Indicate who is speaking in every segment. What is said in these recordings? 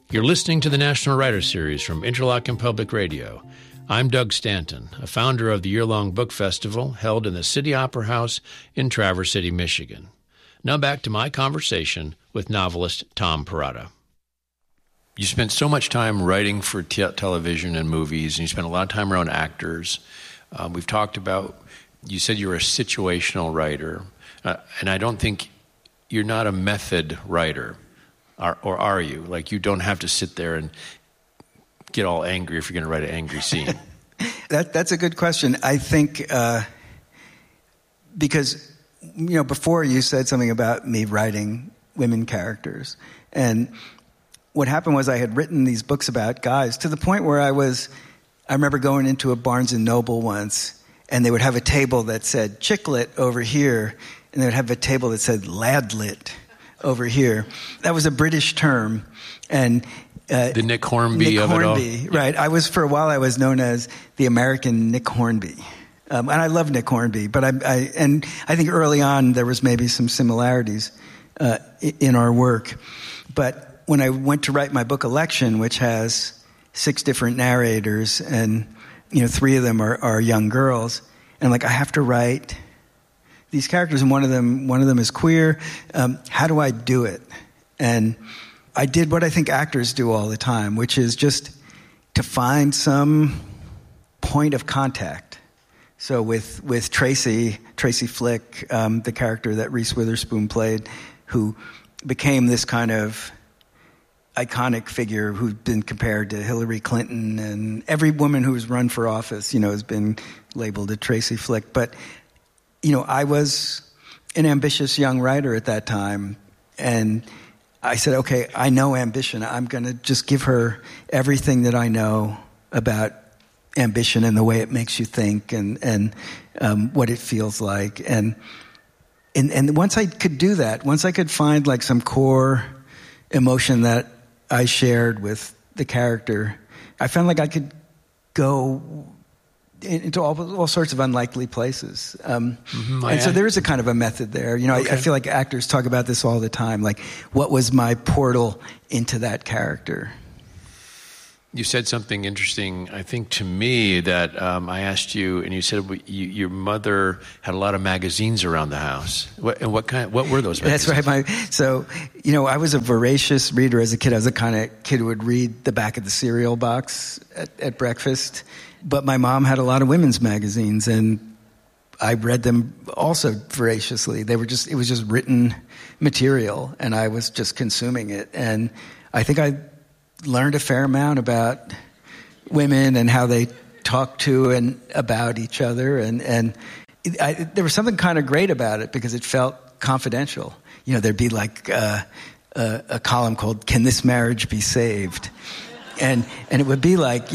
Speaker 1: You're listening to the National Writer Series from Interlochen Public Radio. I'm Doug Stanton, a founder of the year-long book festival held in the City Opera House in Traverse City, Michigan. Now back to my conversation with novelist Tom Perrotta. You spent so much time writing for television and movies, and you spent a lot of time around actors. We've talked about, you said you were a situational writer, and I don't think you're not a method writer. Or are you? Like, you don't have to sit there and get all angry if you're going to write an angry scene.
Speaker 2: That's a good question. I think because, before you said something about me writing women characters. And what happened was I had written these books about guys to the point where I remember going into a Barnes & Noble once, and they would have a table that said chicklet over here, and they would have a table that said ladlet over here. That was a British term, and
Speaker 1: the Nick Hornby of it all.
Speaker 2: Right. For a while I was known as the American Nick Hornby, and I love Nick Hornby. But I think early on there was maybe some similarities in our work. But when I went to write my book Election, which has 6 different narrators, and 3 of them are young girls, and I have to write these characters, and one of them is queer. How do I do it? And I did what I think actors do all the time, which is just to find some point of contact. So with Tracy Flick, the character that Reese Witherspoon played, who became this kind of iconic figure who'd been compared to Hillary Clinton, and every woman who's run for office, has been labeled a Tracy Flick. But I was an ambitious young writer at that time, and I said, okay, I know ambition. I'm going to just give her everything that I know about ambition and the way it makes you think, and what it feels like. And once I could do that, once I could find some core emotion that I shared with the character, I found I could go into all sorts of unlikely places. And so there is a kind of a method there. Okay. I feel like actors talk about this all the time. What was my portal into that character?
Speaker 1: You said something interesting, I think, to me that I asked you, and you said your mother had a lot of magazines around the house. What were those magazines?
Speaker 2: That's right. So, I was a voracious reader as a kid. I was the kind of kid who would read the back of the cereal box at breakfast. But my mom had a lot of women's magazines, and I read them also voraciously. It was just written material, and I was just consuming it. And I think I learned a fair amount about women and how they talk to and about each other. And there was something kind of great about it because it felt confidential. There'd be a column called "Can This Marriage Be Saved?" And it would be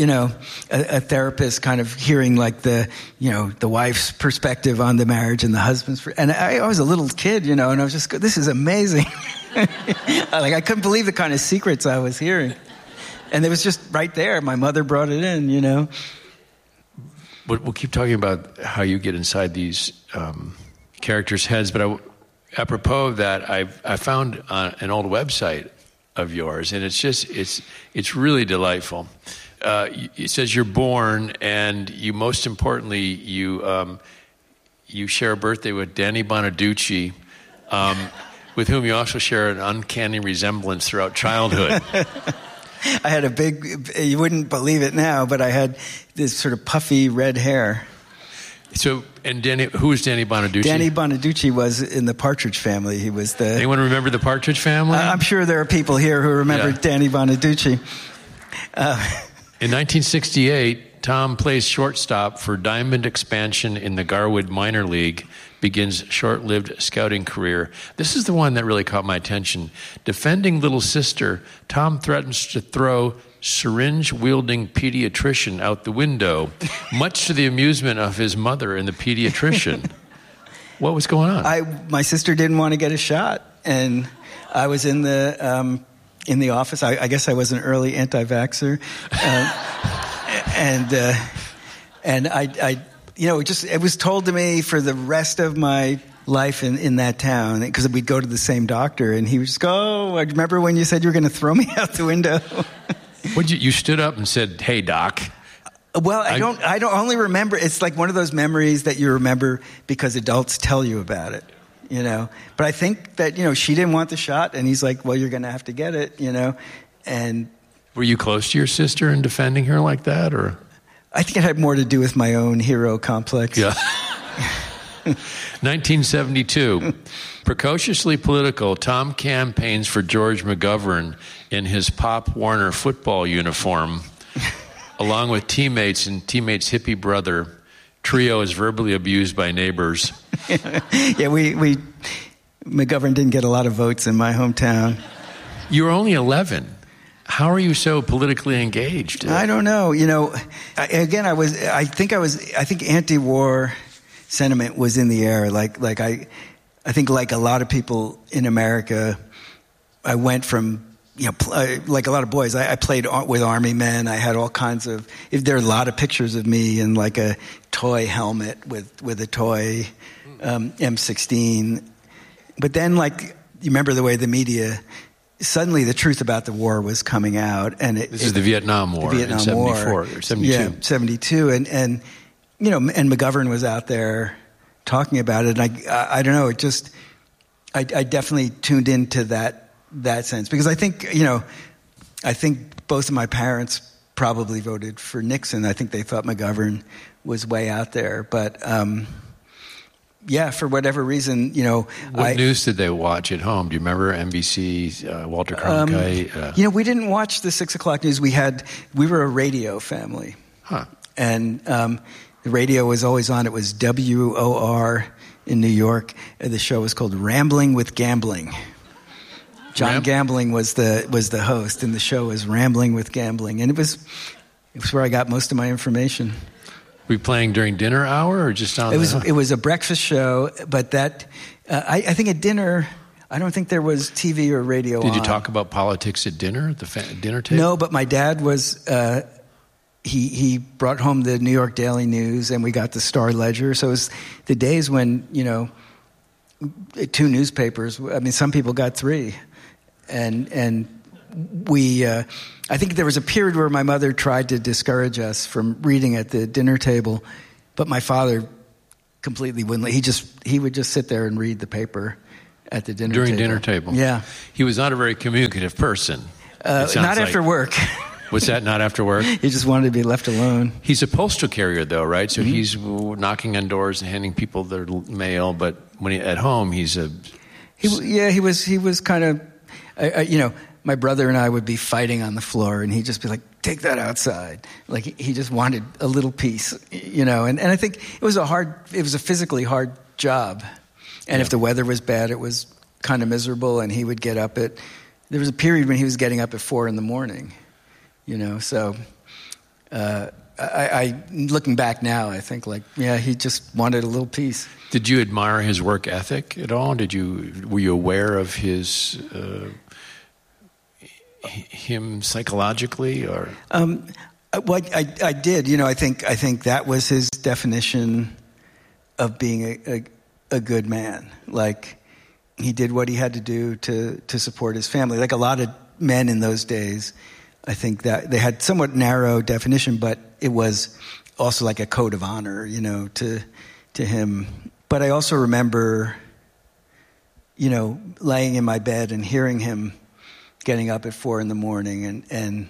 Speaker 2: a therapist kind of hearing the wife's perspective on the marriage and the husband's. And I was a little kid, and I was just, this is amazing. I couldn't believe the kind of secrets I was hearing. And it was just right there. My mother brought it in,
Speaker 1: We'll keep talking about how you get inside these characters' heads. But apropos of that, I found an old website of yours, and it's really delightful. It says you're born, and you most importantly you share a birthday with Danny Bonaducci, with whom you also share an uncanny resemblance throughout childhood.
Speaker 2: I had you wouldn't believe it now, but I had this sort of puffy red hair.
Speaker 1: So, and who was Danny Bonaducci? Danny
Speaker 2: Bonaducci was in the Partridge Family. He was the...
Speaker 1: Anyone remember the Partridge Family?
Speaker 2: I'm sure there are people here who remember Danny Bonaducci.
Speaker 1: In 1968, Tom plays shortstop for Diamond Expansion in the Garwood Minor League, begins short-lived scouting career. This is the one that really caught my attention. Defending little sister, Tom threatens to throw syringe-wielding pediatrician out the window, much to the amusement of his mother and the pediatrician. What was going on?
Speaker 2: My sister didn't want to get a shot, and I was in the office. I guess I was an early anti-vaxxer, and I it was told to me for the rest of my life in that town, because we'd go to the same doctor, and he would just go, "Oh, I remember when you said you were going to throw me out the window."
Speaker 1: You stood up and said, "Hey, doc."
Speaker 2: Well, I don't only remember. It's like one of those memories that you remember because adults tell you about it, But I think that, she didn't want the shot, and he's like, "Well, you're going to have to get it," And
Speaker 1: were you close to your sister in defending her like that, or?
Speaker 2: I think it had more to do with my own hero complex.
Speaker 1: Yeah. 1972. Precociously political, Tom campaigns for George McGovern in his Pop Warner football uniform, along with teammates and teammates' hippie brother. Trio is verbally abused by neighbors.
Speaker 2: Yeah, McGovern didn't get a lot of votes in my hometown.
Speaker 1: You were only 11. How are you so politically engaged?
Speaker 2: I don't know. I think anti-war sentiment was in the air. I think like a lot of people in America, I went from, like a lot of boys, I played with Army men. I had all kinds of, there are a lot of pictures of me in like a toy helmet with a toy M16. But then, you remember the way the media, suddenly the truth about the war was coming out. And
Speaker 1: this is the Vietnam War in 74 or 72.
Speaker 2: Yeah, 72. And McGovern was out there talking about it. And I don't know, I definitely tuned into that sense, because I think both of my parents probably voted for Nixon. I think they thought McGovern was way out there, but for whatever reason,
Speaker 1: What news did they watch at home? Do you remember NBC, Walter Cronkite?
Speaker 2: We didn't watch the 6:00 news. We were a radio family, and the radio was always on. It was WOR in New York. The show was called Rambling with Gambling. John Gambling was the host, and the show was Rambling with Gambling, and it was where I got most of my information.
Speaker 1: Were you playing during dinner hour or just on?
Speaker 2: It was a breakfast show, but I think at dinner, I don't think there was TV or radio on.
Speaker 1: Did you talk about politics at dinner, at the dinner table?
Speaker 2: No, but my dad was. He brought home the New York Daily News, and we got the Star Ledger. So it was the days when 2 newspapers. I mean, some people got 3, and we. I think there was a period where my mother tried to discourage us from reading at the dinner table, but my father completely wouldn't. He would just sit there and read the paper at the dinner
Speaker 1: during
Speaker 2: table.
Speaker 1: dinner table.
Speaker 2: Yeah,
Speaker 1: he was not a very communicative person.
Speaker 2: Not after work.
Speaker 1: What's that? Not after work?
Speaker 2: He just wanted to be left alone.
Speaker 1: He's a postal carrier, though, right? So he's knocking on doors and handing people their mail. But when at home, he was kind of, my brother and I would be fighting on the floor, and he'd just be like, "Take that outside." Like he just wanted a little piece, And I think it was a physically hard job. And if the weather was bad, it was kind of miserable. And he would get up there was a period when he was getting up at 4 a.m. So I looking back now, I think he just wanted a little piece. Did you admire his work ethic at all? Were you aware of him psychologically, or?
Speaker 2: I did. I think that was his definition of being a good man. Like, he did what he had to do to support his family. Like a lot of men in those days, I think that they had somewhat narrow definition, but it was also like a code of honor, to him. But I also remember, laying in my bed and hearing him getting up at 4 a.m. and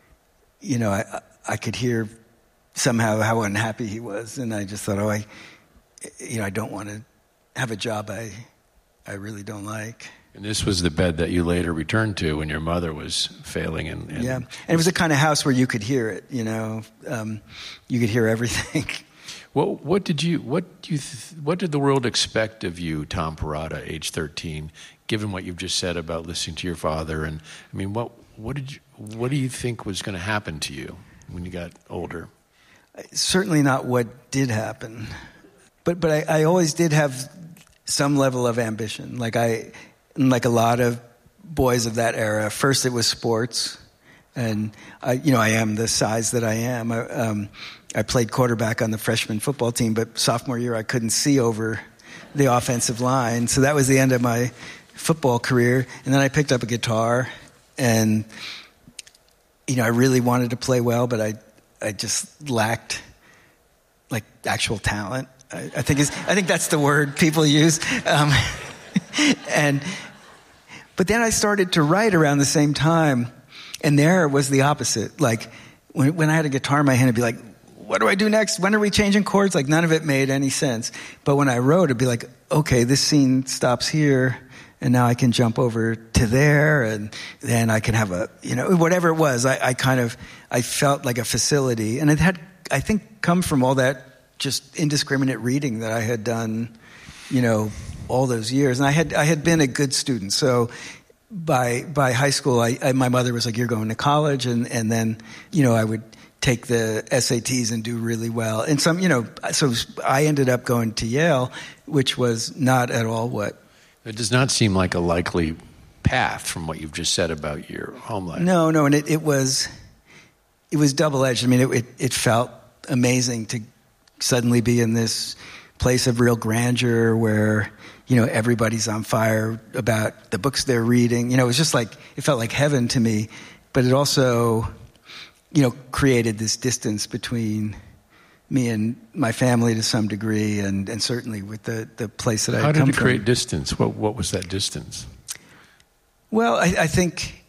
Speaker 2: I could hear somehow how unhappy he was, and I just thought, I don't want to have a job I really don't like.
Speaker 1: And this was the bed that you later returned to when your mother was failing.
Speaker 2: Yeah, and it was the kind of house where you could hear it. You could hear everything.
Speaker 1: Well, what did the world expect of you, Tom Perrotta, age 13, given what you've just said about listening to your father? And I mean, what do you think was going to happen to you when you got older?
Speaker 2: Certainly not what did happen, but I always did have some level of ambition. Like a lot of boys of that era, first it was sports, and I am the size that I am. I played quarterback on the freshman football team, but sophomore year I couldn't see over the offensive line. So that was the end of my football career. And then I picked up a guitar, and I really wanted to play well, but I just lacked like actual talent. I think that's the word people use. But then I started to write around the same time, and there was the opposite. Like when I had a guitar in my hand, I'd be like, what do I do next? When are we changing chords? Like none of it made any sense. But when I wrote, it'd be like, okay, this scene stops here, and now I can jump over to there, and then I can have whatever it was. I felt like a facility, and it had, I think, come from all that just indiscriminate reading that I had done, all those years. And I had been a good student. So by high school, my mother was like, you're going to college, and then, I would take the SATs and do really well. And so I ended up going to Yale, which was not at all what.
Speaker 1: It does not seem like a likely path from what you've just said about your home life.
Speaker 2: No, and it was double-edged. I mean, it felt amazing to suddenly be in this place of real grandeur where, everybody's on fire about the books they're reading. It was just like, it felt like heaven to me. But it also, created this distance between me and my family to some degree, and certainly with the place that I had come from.
Speaker 1: How did it create distance? What was that distance?
Speaker 2: Well, I think,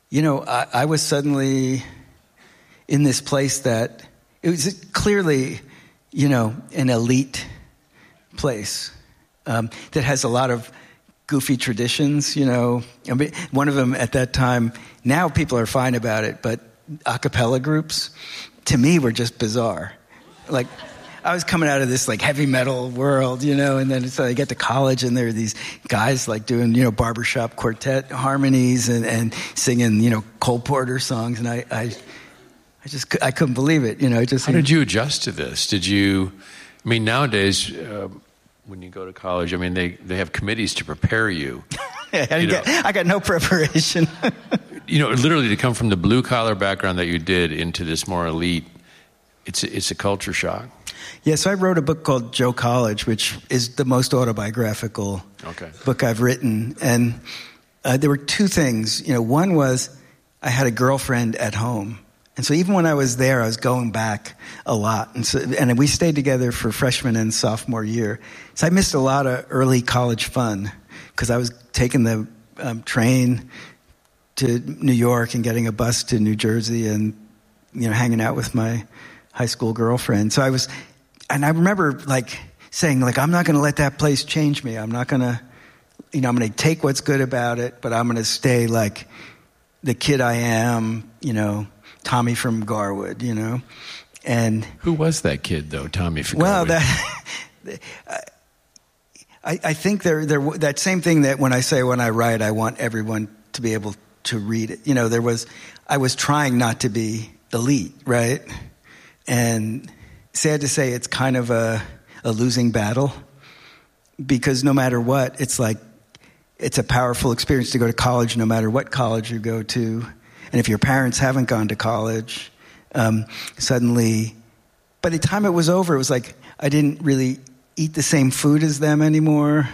Speaker 2: I was suddenly in this place that it was clearly, an elite place that has a lot of goofy traditions, one of them at that time, now people are fine about it, but a cappella groups, to me, were just bizarre. Like, I was coming out of this, like, heavy metal world, and then so I get to college, and there are these guys, like, doing, barbershop quartet harmonies and singing, Cole Porter songs, and I couldn't believe it,
Speaker 1: How did you adjust to this? Nowadays, when you go to college, they have committees to prepare you.
Speaker 2: I got no preparation.
Speaker 1: Literally to come from the blue-collar background that you did into this more elite, it's a culture shock.
Speaker 2: Yeah, so I wrote a book called Joe College, which is the most autobiographical book I've written. And there were two things. One was I had a girlfriend at home. And so even when I was there, I was going back a lot. And we stayed together for freshman and sophomore year. So I missed a lot of early college fun because I was taking the train to New York and getting a bus to New Jersey and, hanging out with my high school girlfriend. So I remember saying, I'm not going to let that place change me. I'm not going to, I'm going to take what's good about it, but I'm going to stay like the kid I am, Tommy from Garwood, and
Speaker 1: who was that kid though, Tommy from
Speaker 2: Garwood?
Speaker 1: Well,
Speaker 2: I think that same thing that when I write, I want everyone to be able to read it. I was trying not to be elite, right? And sad to say, it's kind of a losing battle because no matter what, it's a powerful experience to go to college, no matter what college you go to. And if your parents haven't gone to college, suddenly, by the time it was over, it was like I didn't really eat the same food as them anymore.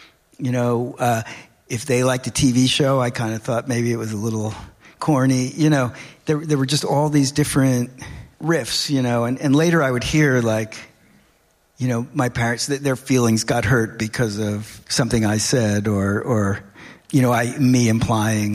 Speaker 2: If they liked a TV show, I kind of thought maybe it was a little corny. There were just all these different riffs, and later I would hear my parents, their feelings got hurt because of something I said or me implying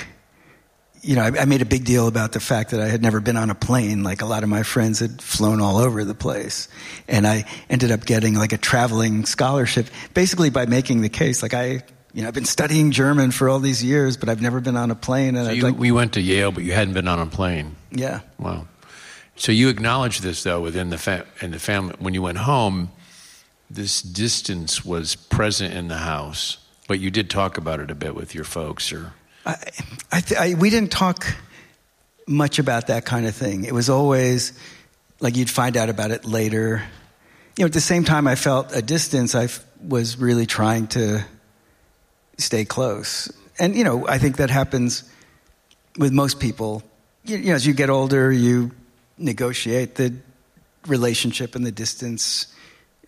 Speaker 2: I made a big deal about the fact that I had never been on a plane. Like a lot of my friends had flown all over the place. And I ended up getting a traveling scholarship basically by making the case. I've been studying German for all these years, but I've never been on a plane. And
Speaker 1: so we went to Yale, but you hadn't been on a plane.
Speaker 2: Yeah.
Speaker 1: Wow. So you acknowledged this though within the family. When you went home, this distance was present in the house, but you did talk about it a bit with your folks, or...
Speaker 2: we didn't talk much about that kind of thing. It was always you'd find out about it later. At the same time I felt a distance, I was really trying to stay close. And, I think that happens with most people. As you get older, you negotiate the relationship and the distance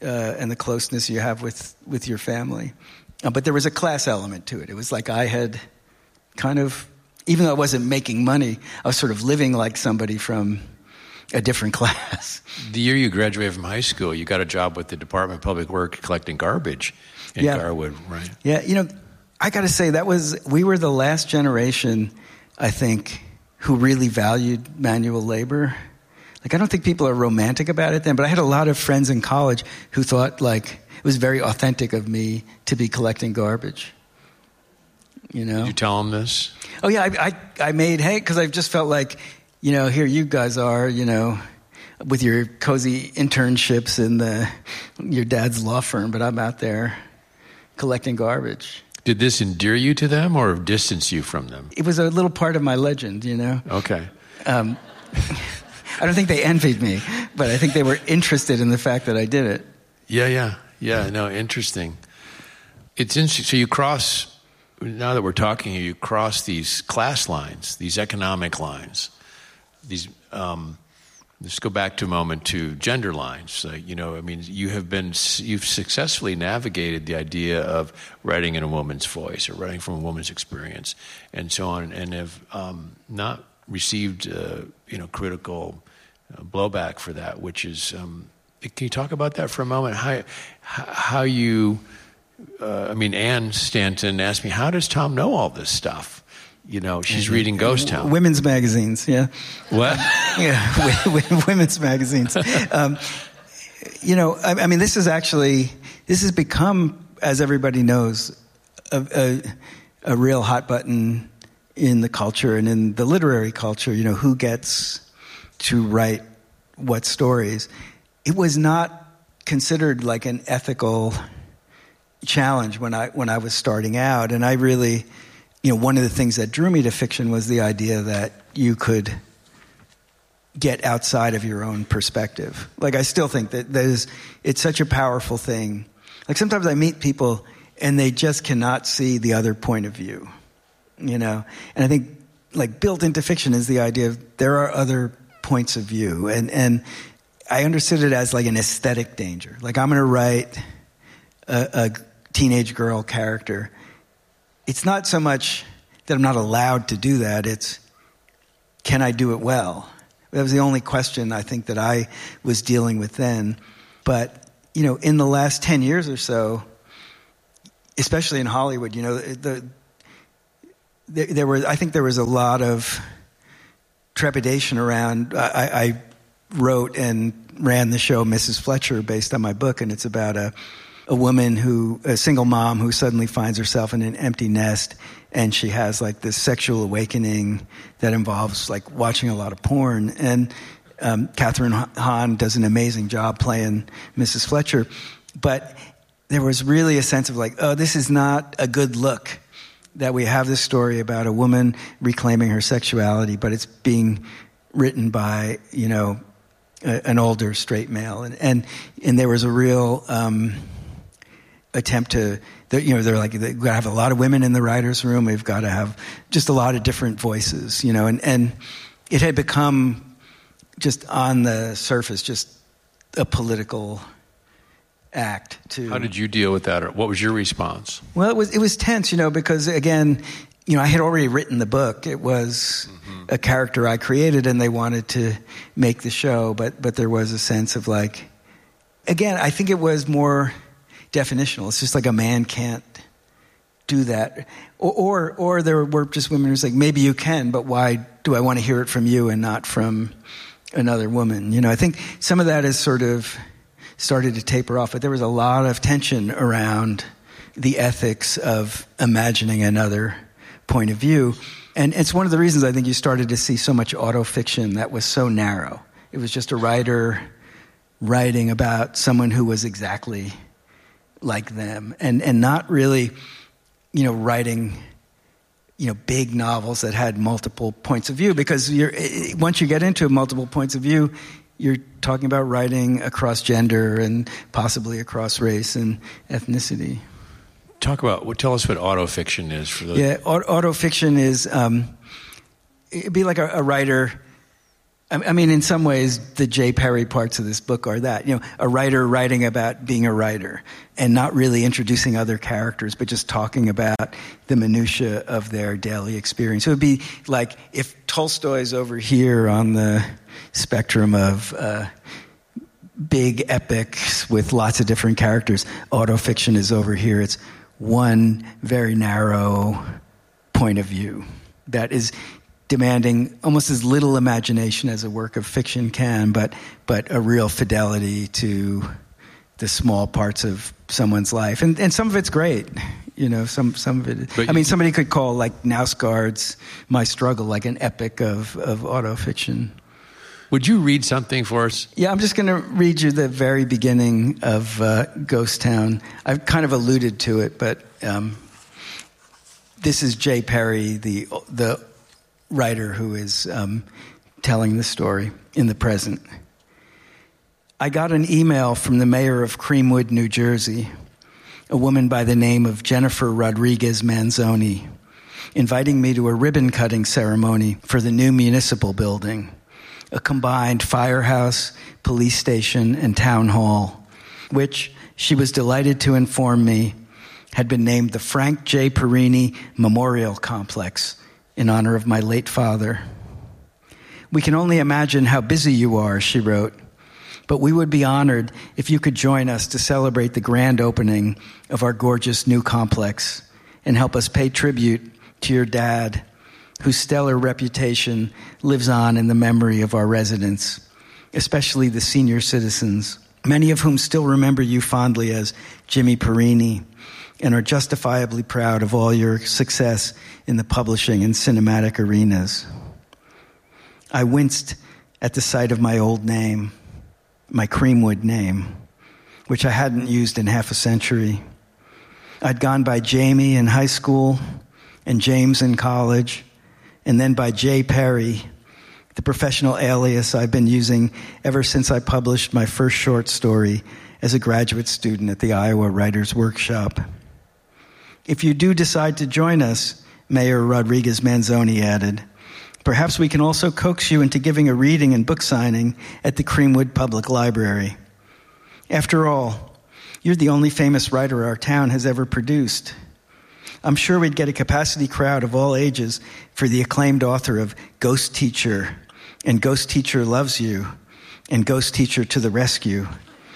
Speaker 2: and the closeness you have with your family. But there was a class element to it. It was like I had kind of, even though I wasn't making money, I was sort of living like somebody from a different class.
Speaker 1: The year you graduated from high school, you got a job with the Department of Public Works collecting garbage in Garwood, right?
Speaker 2: Yeah, I got to say, we were the last generation, I think, who really valued manual labor. Like, I don't think people are romantic about it then, but I had a lot of friends in college who thought, like, it was very authentic of me to be collecting garbage. Did
Speaker 1: you tell them this?
Speaker 2: Oh, yeah, I made hay because I just felt like, here you guys are, with your cozy internships in your dad's law firm, but I'm out there collecting garbage.
Speaker 1: Did this endear you to them or distance you from them?
Speaker 2: It was a little part of my legend,
Speaker 1: Okay.
Speaker 2: I don't think they envied me, but I think they were interested in the fact that I did it.
Speaker 1: Yeah, no, interesting. It's interesting. So you cross, now that we're talking here, you cross these class lines, these economic lines, these, let's go back to a moment to gender lines. You've successfully navigated the idea of writing in a woman's voice or writing from a woman's experience and so on, and have not received, critical blowback for that, which is, can you talk about that for a moment? How you, Ann Stanton asked me, how does Tom know all this stuff? She's reading Ghost Town.
Speaker 2: Women's magazines, yeah.
Speaker 1: What?
Speaker 2: Yeah, women's magazines. This has become, as everybody knows, a real hot button in the culture and in the literary culture. Who gets to write what stories. It was not considered like an ethical challenge when I was starting out, and I really, one of the things that drew me to fiction was the idea that you could get outside of your own perspective. Like, I still think that it's such a powerful thing. Like, sometimes I meet people and they just cannot see the other point of view, and I think, like, built into fiction is the idea of there are other points of view, and I understood it as like an aesthetic danger. Like, I'm going to write a teenage girl character. It's not so much that I'm not allowed to do that. It's, can I do it well? That was the only question I think that I was dealing with then. But, in the last 10 years or so, especially in Hollywood, there was a lot of trepidation around. I wrote and ran the show Mrs. Fletcher based on my book, and it's about a single mom who suddenly finds herself in an empty nest, and she has like this sexual awakening that involves like watching a lot of porn. And Catherine Hahn does an amazing job playing Mrs. Fletcher, but there was really a sense of like, oh, this is not a good look that we have this story about a woman reclaiming her sexuality, but it's being written by, an older straight male. And there was a real attempt to, they're like, we've got to have a lot of women in the writer's room. We've got to have just a lot of different voices, and it had become just on the surface, just a political act.
Speaker 1: How did you deal with that, or what was your response?
Speaker 2: Well, it was tense, because again, I had already written the book. It was a character I created, and they wanted to make the show, but there was a sense of like, again, I think it was more definitional. It's just like a man can't do that, or there were just women who's like, maybe you can, but why do I want to hear it from you and not from another woman? I think some of that has sort of started to taper off, but there was a lot of tension around the ethics of imagining another point of view. And it's one of the reasons I think you started to see so much autofiction that was so narrow. It was just a writer writing about someone who was exactly like them, and not really, writing, big novels that had multiple points of view, because once you get into multiple points of view, you're talking about writing across gender and possibly across race and ethnicity.
Speaker 1: Tell us what autofiction is for those.
Speaker 2: Yeah, autofiction is, it'd be like a writer. I mean, in some ways, the J. Perry parts of this book are that. A writer writing about being a writer and not really introducing other characters, but just talking about the minutiae of their daily experience. It would be like if Tolstoy's over here on the spectrum of big epics with lots of different characters. Autofiction is over here. It's one very narrow point of view that is demanding almost as little imagination as a work of fiction can, but a real fidelity to the small parts of someone's life. And some of it's great. Some of it. But somebody could call like Knausgaard's My Struggle like an epic of autofiction.
Speaker 1: Would you read something for us?
Speaker 2: Yeah, I'm just going to read you the very beginning of Ghost Town. I've kind of alluded to it, but this is J. Perry, the writer who is telling the story in the present. I got an email from the mayor of Creamwood, New Jersey, a woman by the name of Jennifer Rodriguez Manzoni, inviting me to a ribbon-cutting ceremony for the new municipal building, a combined firehouse, police station, and town hall, which, she was delighted to inform me, had been named the Frank J. Perini Memorial Complex in honor of my late father. We can only imagine how busy you are, she wrote, but we would be honored if you could join us to celebrate the grand opening of our gorgeous new complex and help us pay tribute to your dad, whose stellar reputation lives on in the memory of our residents, especially the senior citizens, many of whom still remember you fondly as Jimmy Perini and are justifiably proud of all your success in the publishing and cinematic arenas. I winced at the sight of my old name, my Creamwood name, which I hadn't used in half a century. I'd gone by Jamie in high school and James in college, and then by J. Perry, the professional alias I've been using ever since I published my first short story as a graduate student at the Iowa Writers' Workshop. If you do decide to join us, Mayor Rodriguez Manzoni added, perhaps we can also coax you into giving a reading and book signing at the Creamwood Public Library. After all, you're the only famous writer our town has ever produced. I'm sure we'd get a capacity crowd of all ages for the acclaimed author of Ghost Teacher and Ghost Teacher Loves You and Ghost Teacher to the Rescue.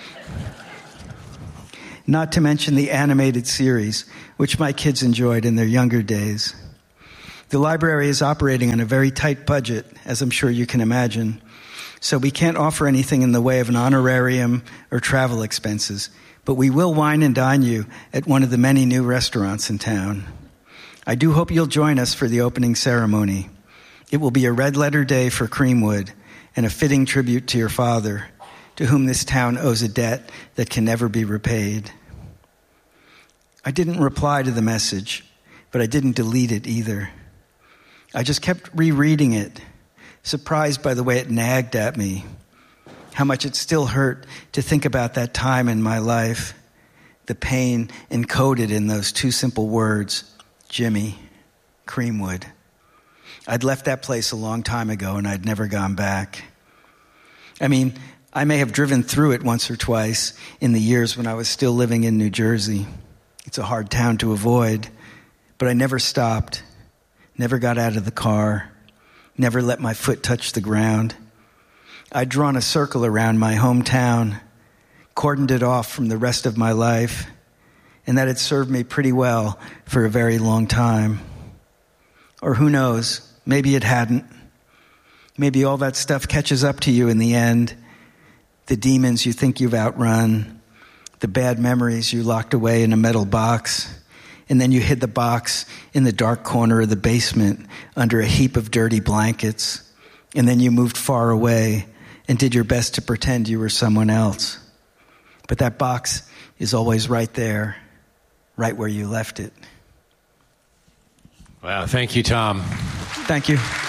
Speaker 2: Not to mention the animated series, which my kids enjoyed in their younger days. The library is operating on a very tight budget, as I'm sure you can imagine, so we can't offer anything in the way of an honorarium or travel expenses, but we will wine and dine you at one of the many new restaurants in town. I do hope you'll join us for the opening ceremony. It will be a red-letter day for Creamwood and a fitting tribute to your father, to whom this town owes a debt that can never be repaid. I didn't reply to the message, but I didn't delete it either. I just kept rereading it, surprised by the way it nagged at me, how much it still hurt to think about that time in my life, the pain encoded in those two simple words, Jimmy, Creamwood. I'd left that place a long time ago and I'd never gone back. I mean, I may have driven through it once or twice in the years when I was still living in New Jersey. It's a hard town to avoid, but I never stopped, never got out of the car, never let my foot touch the ground. I'd drawn a circle around my hometown, cordoned it off from the rest of my life, and that had served me pretty well for a very long time. Or who knows, maybe it hadn't. Maybe all that stuff catches up to you in the end. The demons you think you've outrun, the bad memories you locked away in a metal box, and then you hid the box in the dark corner of the basement under a heap of dirty blankets, and then you moved far away and did your best to pretend you were someone else. But that box is always right there, right where you left it.
Speaker 1: Wow, thank you, Tom.
Speaker 2: Thank you.